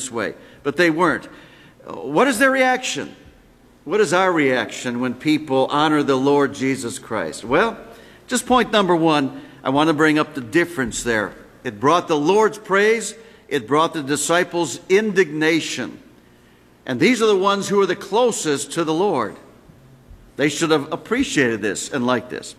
this way. But they weren't. What is their reaction? What is our reaction when people honor the Lord Jesus Christ? Well, just point number one, I want to bring up the difference there. It brought the Lord's praise. It brought the disciples' indignation. And these are the ones who are the closest to the Lord. They should have appreciated this and liked this.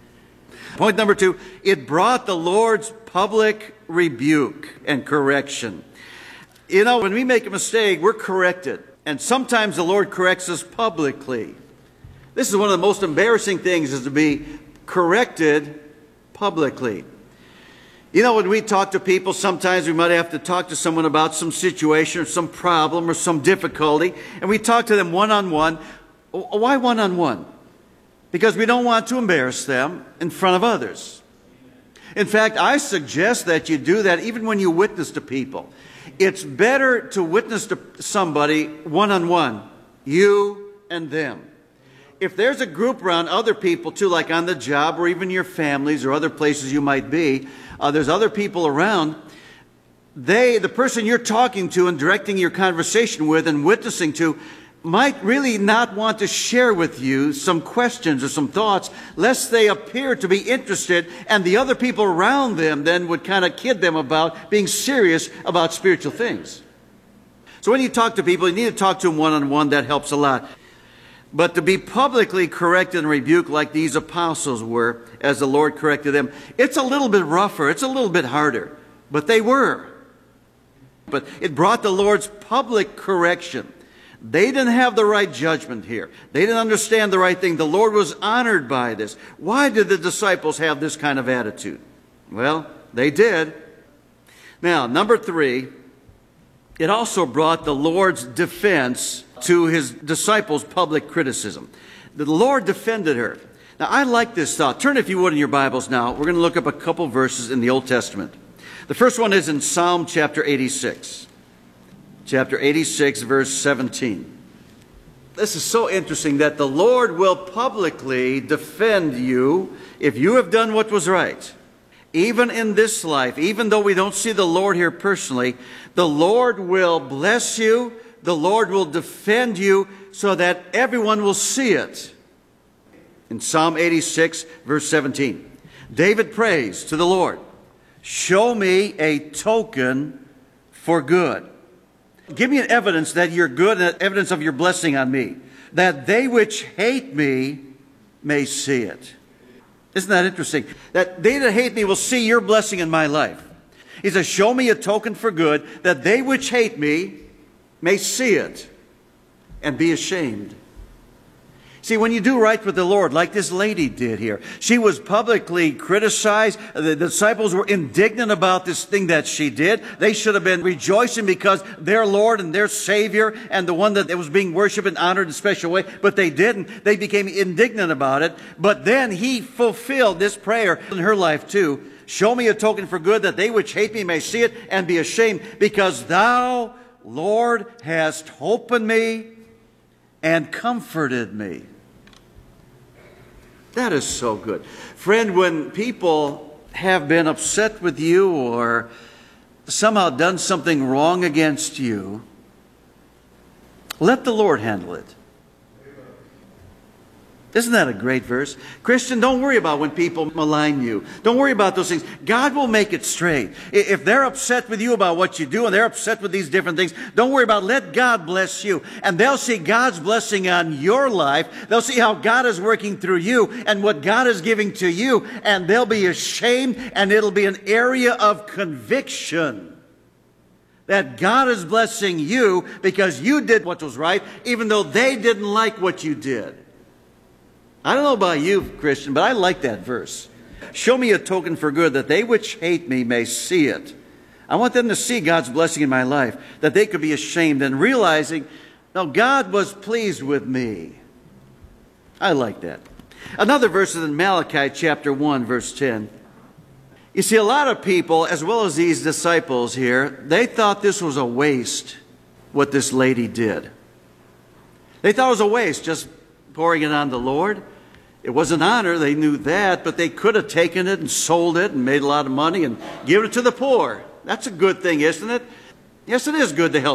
Point number two, it brought the Lord's public rebuke and correction. You know, when we make a mistake, we're corrected. And sometimes the Lord corrects us publicly. This is one of the most embarrassing things, is to be corrected publicly. You know, when we talk to people, sometimes we might have to talk to someone about some situation or some problem or some difficulty, and we talk to them one-on-one. Why one-on-one? Because we don't want to embarrass them in front of others. In fact, I suggest that you do that even when you witness to people. It's better to witness to somebody one-on-one, you and them. If there's a group around other people too, like on the job or even your families or other places you might be, there's other people around, the person you're talking to and directing your conversation with and witnessing to might really not want to share with you some questions or some thoughts, lest they appear to be interested, and the other people around them then would kind of kid them about being serious about spiritual things. So when you talk to people, you need to talk to them one-on-one. That helps a lot. But to be publicly corrected and rebuked like these apostles were, as the Lord corrected them, it's a little bit rougher, it's a little bit harder. But they were. But it brought the Lord's public correction. They didn't have the right judgment here. They didn't understand the right thing. The Lord was honored by this. Why did the disciples have this kind of attitude? Well, they did. Now, number three, it also brought the Lord's defense to his disciples' public criticism. The Lord defended her. Now, I like this thought. Turn, if you would, in your Bibles now. We're going to look up a couple verses in the Old Testament. The first one is in Psalm chapter 86. Chapter 86, verse 17. This is so interesting that the Lord will publicly defend you if you have done what was right. Even in this life, even though we don't see the Lord here personally, the Lord will bless you. The Lord will defend you so that everyone will see it. In Psalm 86, verse 17, David prays to the Lord, "Show me a token for good. Give me an evidence that you're good, and evidence of your blessing on me, that they which hate me may see it." Isn't that interesting? That they that hate me will see your blessing in my life. He says, "Show me a token for good, that they which hate me may see it and be ashamed." See, when you do right with the Lord, like this lady did here, she was publicly criticized. The disciples were indignant about this thing that she did. They should have been rejoicing because their Lord and their Savior and the one that was being worshiped and honored in a special way, but they didn't. They became indignant about it. But then he fulfilled this prayer in her life too. "Show me a token for good, that they which hate me may see it and be ashamed, because thou, Lord, hast opened me and comforted me." That is so good. Friend, when people have been upset with you or somehow done something wrong against you, let the Lord handle it. Isn't that a great verse? Christian, don't worry about when people malign you. Don't worry about those things. God will make it straight. If they're upset with you about what you do and they're upset with these different things, don't worry about it. Let God bless you. And they'll see God's blessing on your life. They'll see how God is working through you and what God is giving to you. And they'll be ashamed, and it'll be an area of conviction that God is blessing you because you did what was right, even though they didn't like what you did. I don't know about you, Christian, but I like that verse. "Show me a token for good, that they which hate me may see it." I want them to see God's blessing in my life, that they could be ashamed and realizing, no, God was pleased with me. I like that. Another verse is in Malachi chapter 1, verse 10. You see, a lot of people, as well as these disciples here, they thought this was a waste, what this lady did. They thought it was a waste, just pouring it on the Lord. It was an honor, they knew that, but they could have taken it and sold it and made a lot of money and given it to the poor. That's a good thing, isn't it? Yes, it is good to help